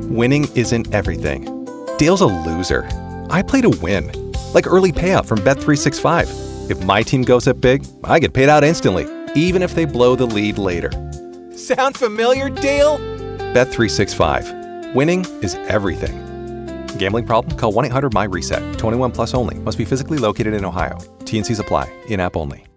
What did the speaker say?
Winning isn't everything. Dale's a loser. I play to win. Like early payout from Bet365. If my team goes up big, I get paid out instantly, even if they blow the lead later. Sound familiar, Dale? Bet365. Winning is everything. Gambling problem? Call 1-800-MY-RESET. 21 plus only. Must be physically located in Ohio. T&Cs apply. In-app only.